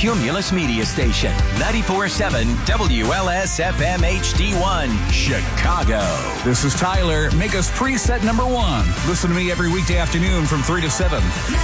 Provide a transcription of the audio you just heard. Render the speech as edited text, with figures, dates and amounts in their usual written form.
Cumulus Media Station. 94.7 WLS-FM HD1, Chicago. This is Tyler. Make us preset number 1. Listen to me every weekday afternoon from 3 to 7.